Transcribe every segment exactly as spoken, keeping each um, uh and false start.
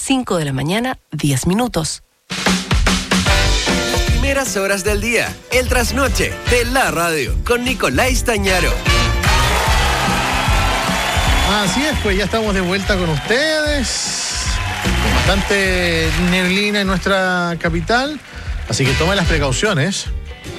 cinco de la mañana, diez minutos. Primeras horas del día, el trasnoche de la radio, con Nicolás Tañaro. Así es, pues ya estamos de vuelta con ustedes. Bastante neblina en nuestra capital, así que tomen las precauciones.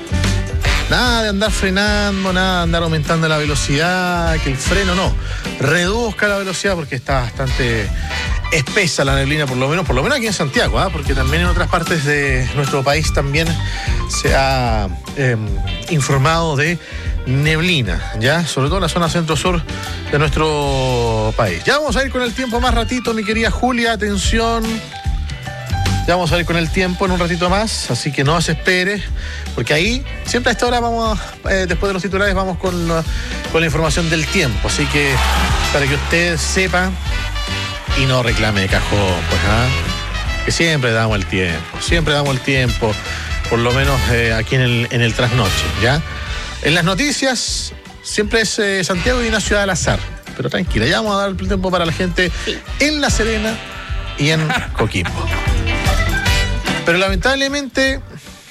Nada de andar frenando, nada de andar aumentando la velocidad, que el freno no. Reduzca la velocidad porque está bastante espesa la neblina, por lo menos, por lo menos aquí en Santiago, ¿eh? Porque también en otras partes de nuestro país también se ha eh, informado de neblina, ya, sobre todo en la zona centro-sur de nuestro país. Ya vamos a ir con el tiempo más ratito, mi querida Julia, atención. Ya vamos a ir con el tiempo en un ratito más, así que no se espere, porque ahí, siempre a esta hora vamos, eh, después de los titulares, vamos con, uh, con la información del tiempo. Así que, para que usted sepa y no reclame de cajón, pues, ¿ah? Que siempre damos el tiempo, siempre damos el tiempo, por lo menos eh, aquí en el, en el trasnoche, ¿ya? En las noticias, siempre es eh, Santiago y una ciudad al azar, pero tranquila, ya vamos a dar el tiempo para la gente en La Serena y en Coquimbo. Pero lamentablemente,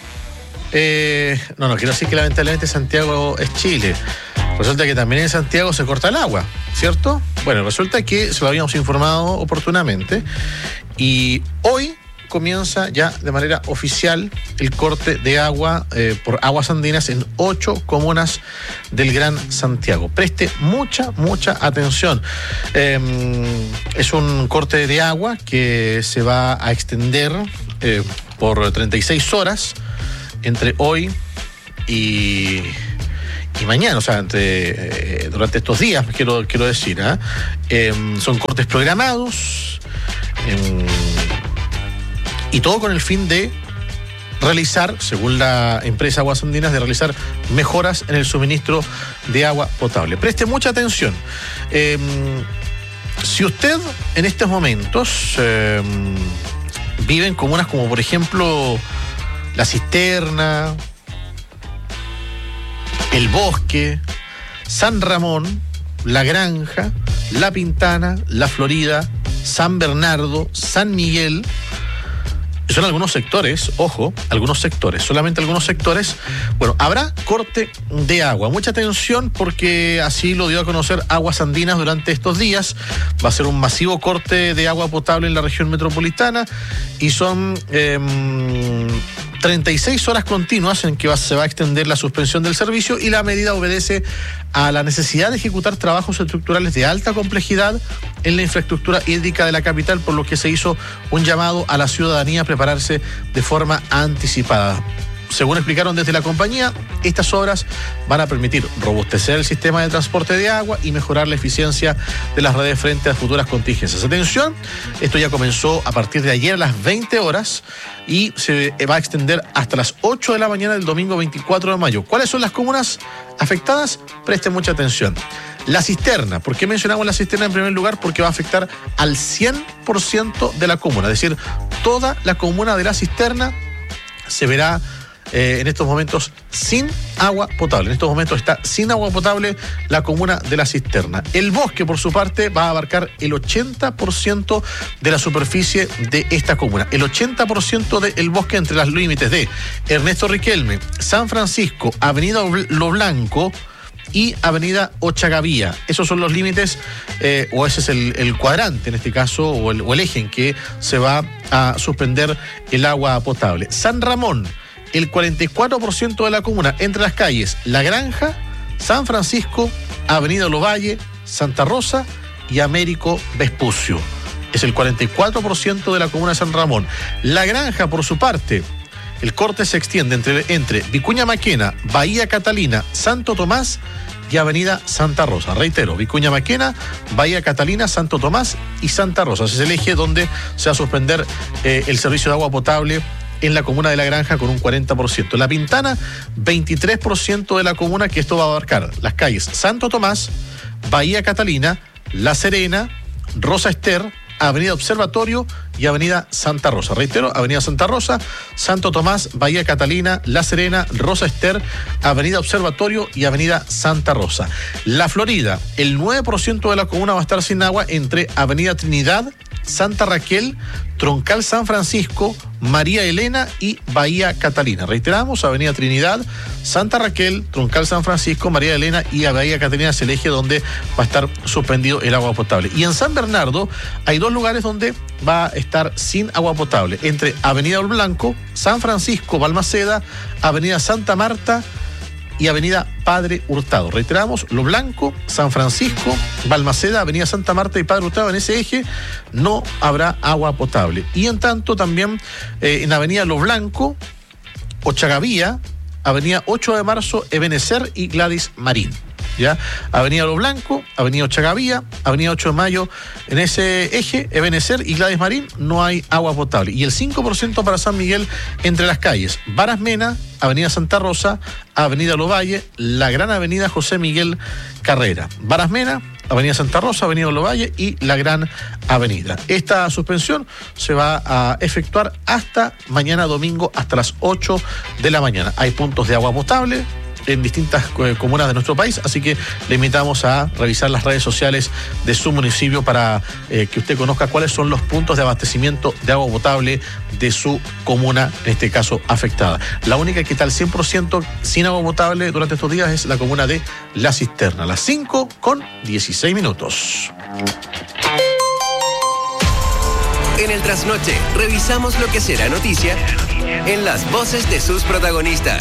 eh, no, no quiero decir que lamentablemente Santiago es Chile. Resulta que también en Santiago se corta el agua, ¿cierto? Bueno, resulta que se lo habíamos informado oportunamente y hoy comienza ya de manera oficial el corte de agua eh, por aguas andinas en ocho comunas del Gran Santiago. Preste mucha, mucha atención. Eh, es un corte de agua que se va a extender eh, por treinta y seis horas entre hoy y, y mañana, o sea, entre, eh, durante estos días, quiero, quiero decir. ¿eh? Eh, son cortes programados. Eh, Y todo con el fin de realizar, según la empresa Aguas Andinas, de realizar mejoras en el suministro de agua potable. Preste mucha atención. Eh, si usted en estos momentos eh, vive en comunas como, por ejemplo, La Cisterna, El Bosque, San Ramón, La Granja, La Pintana, La Florida, San Bernardo, San Miguel, son algunos sectores, ojo, algunos sectores, solamente algunos sectores, bueno, habrá corte de agua. Mucha atención porque así lo dio a conocer Aguas Andinas durante estos días. Va a ser un masivo corte de agua potable en la región metropolitana y son eh, treinta y seis horas continuas en que va, se va a extender la suspensión del servicio, y la medida obedece a la necesidad de ejecutar trabajos estructurales de alta complejidad en la infraestructura hídrica de la capital, por lo que se hizo un llamado a la ciudadanía a prepararse de forma anticipada. Según explicaron desde la compañía, estas obras van a permitir robustecer el sistema de transporte de agua y mejorar la eficiencia de las redes frente a futuras contingencias. Atención, esto ya comenzó a partir de ayer a las veinte horas y se va a extender hasta las ocho de la mañana del domingo veinticuatro de mayo. ¿Cuáles son las comunas afectadas? Presten mucha atención. La Cisterna. ¿Por qué mencionamos La Cisterna en primer lugar? Porque va a afectar al cien por ciento de la comuna, es decir, toda la comuna de La Cisterna se verá Eh, en estos momentos sin agua potable. En estos momentos está sin agua potable la comuna de La Cisterna. El Bosque, por su parte, va a abarcar el ochenta por ciento de la superficie de esta comuna. El ochenta por ciento del Bosque entre los límites de Ernesto Riquelme, San Francisco, Avenida Lo Blanco y Avenida Ochagavía. Esos son los límites, eh, o ese es el, el cuadrante en este caso, o el, o el eje en que se va a suspender el agua potable. San Ramón, el cuarenta y cuatro por ciento de la comuna entre las calles La Granja, San Francisco, Avenida Lovalle, Santa Rosa y Américo Vespucio. Es el cuarenta y cuatro por ciento de la comuna de San Ramón. La Granja, por su parte, el corte se extiende entre, entre Vicuña Maquena, Bahía Catalina, Santo Tomás y Avenida Santa Rosa. Reitero, Vicuña Maquena, Bahía Catalina, Santo Tomás y Santa Rosa. Ese es el eje donde se va a suspender eh, el servicio de agua potable en la comuna de La Granja con un cuarenta por ciento. La Pintana, veintitrés por ciento de la comuna, que esto va a abarcar las calles Santo Tomás, Bahía Catalina, La Serena, Rosa Ester, Avenida Observatorio y Avenida Santa Rosa. Reitero, Avenida Santa Rosa, Santo Tomás, Bahía Catalina, La Serena, Rosa Ester, Avenida Observatorio y Avenida Santa Rosa. La Florida, el nueve por ciento de la comuna va a estar sin agua entre Avenida Trinidad Santa Raquel, Troncal San Francisco, María Elena y Bahía Catalina. Reiteramos, Avenida Trinidad, Santa Raquel, Troncal San Francisco, María Elena y Bahía Catalina es el eje donde va a estar suspendido el agua potable. Y en San Bernardo hay dos lugares donde va a estar sin agua potable, entre Avenida Ol Blanco, San Francisco, Balmaceda, Avenida Santa Marta y Avenida Padre Hurtado. Reiteramos, Lo Blanco, San Francisco, Balmaceda, Avenida Santa Marta y Padre Hurtado, en ese eje no habrá agua potable. Y en tanto también eh, en Avenida Lo Blanco, Ochagavía, Avenida ocho de marzo, Ebenecer y Gladys Marín. ¿Ya? Avenida Lo Blanco, Avenida Ochagavía, Avenida ocho de mayo, en ese eje, Ebenecer y Gladys Marín, no hay agua potable. Y el cinco por ciento para San Miguel entre las calles Varas Mena, Avenida Santa Rosa, Avenida Lovalle, la Gran Avenida José Miguel Carrera. Varas Mena, Avenida Santa Rosa, Avenida Lovalle y la Gran Avenida. Esta suspensión se va a efectuar hasta mañana domingo, hasta las ocho de la mañana. Hay puntos de agua potable en distintas eh, comunas de nuestro país, así que le invitamos a revisar las redes sociales de su municipio para eh, que usted conozca cuáles son los puntos de abastecimiento de agua potable de su comuna, en este caso afectada. La única que está al cien por ciento sin agua potable durante estos días es la comuna de La Cisterna. Las cinco con dieciséis minutos. En el Trasnoche revisamos lo que será noticia en las voces de sus protagonistas.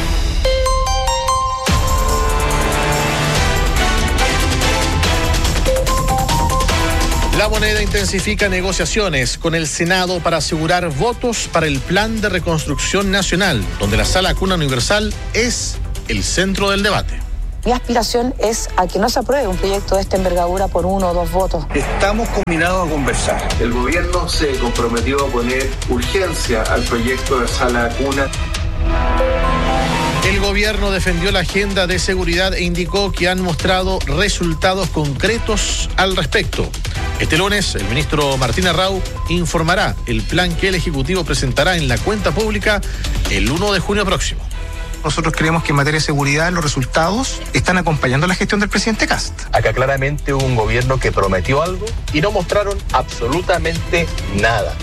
La Moneda intensifica negociaciones con el Senado para asegurar votos para el Plan de Reconstrucción Nacional, donde la Sala Cuna Universal es el centro del debate. Mi aspiración es a que no se apruebe un proyecto de esta envergadura por uno o dos votos. Estamos combinados a conversar. El gobierno se comprometió a poner urgencia al proyecto de Sala Cuna. El gobierno defendió la agenda de seguridad e indicó que han mostrado resultados concretos al respecto. Este lunes, el ministro Martín Arrau informará el plan que el Ejecutivo presentará en la cuenta pública el primero de junio próximo. Nosotros creemos que en materia de seguridad los resultados están acompañando la gestión del presidente Kast. Acá claramente hubo un gobierno que prometió algo y no mostraron absolutamente nada.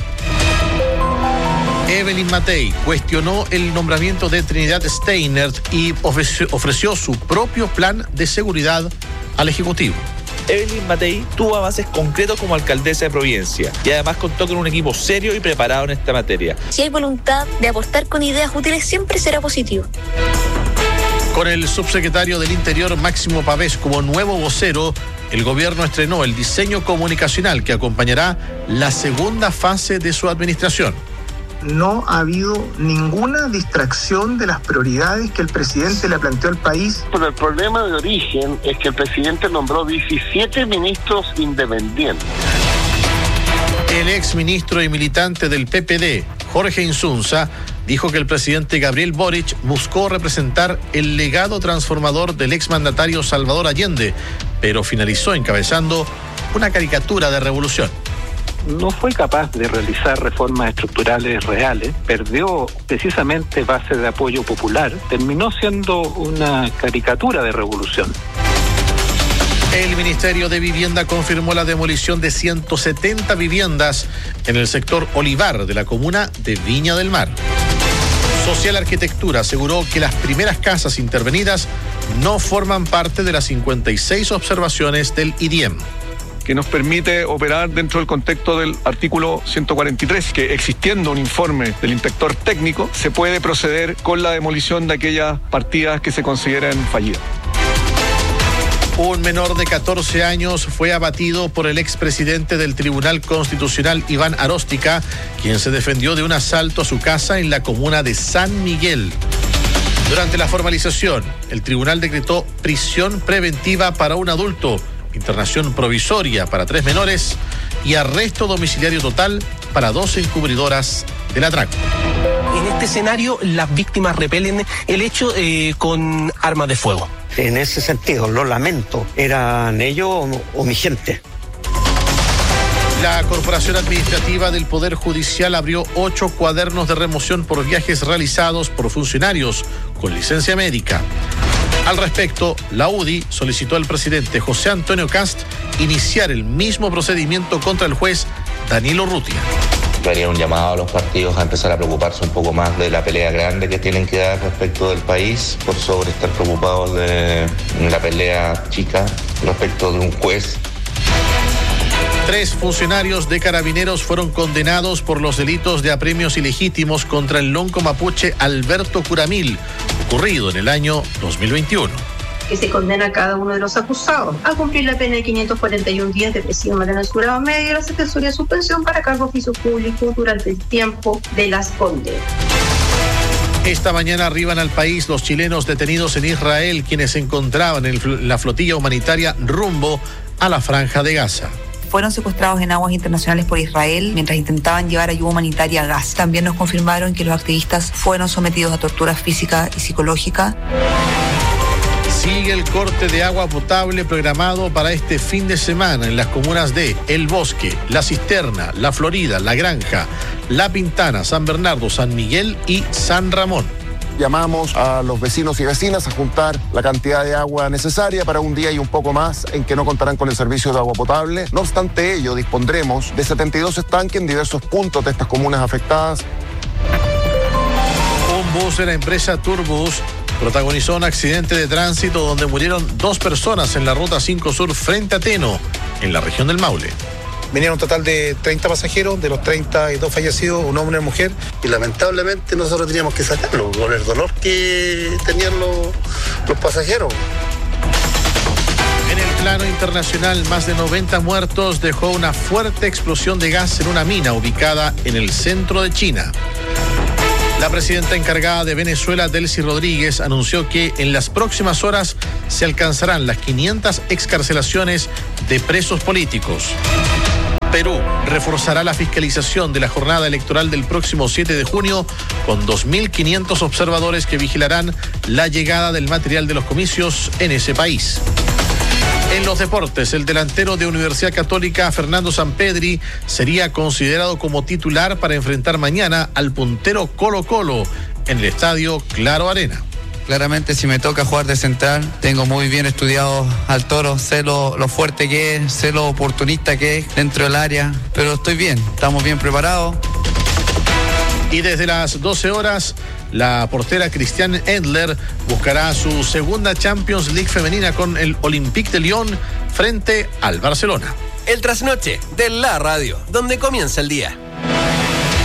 Evelyn Matei cuestionó el nombramiento de Trinidad Steinert y ofreció, ofreció su propio plan de seguridad al Ejecutivo. Evelyn Matei tuvo avances concretos como alcaldesa de Providencia y además contó con un equipo serio y preparado en esta materia. Si hay voluntad de aportar con ideas útiles, siempre será positivo. Con el subsecretario del Interior, Máximo Pavés, como nuevo vocero, el gobierno estrenó el diseño comunicacional que acompañará la segunda fase de su administración. No ha habido ninguna distracción de las prioridades que el presidente le planteó al país. Pero el problema de origen es que el presidente nombró diecisiete ministros independientes. El ex ministro y militante del P P D, Jorge Insunza, dijo que el presidente Gabriel Boric buscó representar el legado transformador del exmandatario Salvador Allende, pero finalizó encabezando una caricatura de revolución. No fue capaz de realizar reformas estructurales reales, perdió precisamente base de apoyo popular, terminó siendo una caricatura de revolución. El Ministerio de Vivienda confirmó la demolición de ciento setenta viviendas en el sector Olivar de la comuna de Viña del Mar. Social Arquitectura aseguró que las primeras casas intervenidas no forman parte de las cincuenta y seis observaciones del I D I E M. Que nos permite operar dentro del contexto del artículo ciento cuarenta y tres, que existiendo un informe del inspector técnico, se puede proceder con la demolición de aquellas partidas que se consideren fallidas. Un menor de catorce años fue abatido por el expresidente del Tribunal Constitucional, Iván Aróstica, quien se defendió de un asalto a su casa en la comuna de San Miguel. Durante la formalización, el tribunal decretó prisión preventiva para un adulto, internación provisoria para tres menores y arresto domiciliario total para dos encubridoras del atraco. En este escenario, las víctimas repelen el hecho eh, con armas de fuego. En ese sentido, lo lamento. ¿Eran ellos o, o mi gente? La Corporación Administrativa del Poder Judicial abrió ocho cuadernos de remoción por viajes realizados por funcionarios con licencia médica. Al respecto, la U D I solicitó al presidente José Antonio Kast iniciar el mismo procedimiento contra el juez Danilo Urrutia. Haría un llamado a los partidos a empezar a preocuparse un poco más de la pelea grande que tienen que dar respecto del país, por sobre estar preocupados de la pelea chica respecto de un juez. Tres funcionarios de Carabineros fueron condenados por los delitos de apremios ilegítimos contra el lonco mapuche Alberto Curamil, ocurrido en el año dos mil veintiuno. Que se condena a cada uno de los acusados a cumplir la pena de quinientos cuarenta y un días de presidio materna en grado medio y la sentencia de suspensión para cargo oficio público durante el tiempo de las condenas. Esta mañana arriban al país los chilenos detenidos en Israel, quienes se encontraban en la flotilla humanitaria rumbo a la Franja de Gaza. Fueron secuestrados en aguas internacionales por Israel mientras intentaban llevar ayuda humanitaria a Gaza. También nos confirmaron que los activistas fueron sometidos a tortura física y psicológica. Sigue el corte de agua potable programado para este fin de semana en las comunas de El Bosque, La Cisterna, La Florida, La Granja, La Pintana, San Bernardo, San Miguel y San Ramón. Llamamos a los vecinos y vecinas a juntar la cantidad de agua necesaria para un día y un poco más en que no contarán con el servicio de agua potable. No obstante ello, dispondremos de setenta y dos estanques en diversos puntos de estas comunas afectadas. Un bus de la empresa Turbus protagonizó un accidente de tránsito donde murieron dos personas en la ruta cinco Sur frente a Teno, en la región del Maule. Venían un total de treinta pasajeros, de los treinta y dos fallecidos, un hombre y una mujer. Y lamentablemente nosotros teníamos que sacarlo con el dolor que tenían los, los pasajeros. En el plano internacional, más de noventa muertos dejó una fuerte explosión de gas en una mina ubicada en el centro de China. La presidenta encargada de Venezuela, Delcy Rodríguez, anunció que en las próximas horas se alcanzarán las quinientas excarcelaciones de presos políticos. Perú reforzará la fiscalización de la jornada electoral del próximo siete de junio con dos mil quinientos observadores que vigilarán la llegada del material de los comicios en ese país. En los deportes, el delantero de Universidad Católica, Fernando Sampedri, sería considerado como titular para enfrentar mañana al puntero Colo-Colo en el estadio Claro Arena. Claramente, si me toca jugar de central, tengo muy bien estudiado al Toro, sé lo, lo fuerte que es, sé lo oportunista que es dentro del área, pero estoy bien, estamos bien preparados. Y desde las doce horas, la portera Christiane Endler buscará su segunda Champions League femenina con el Olympique de Lyon frente al Barcelona. El trasnoche de la radio, donde comienza el día.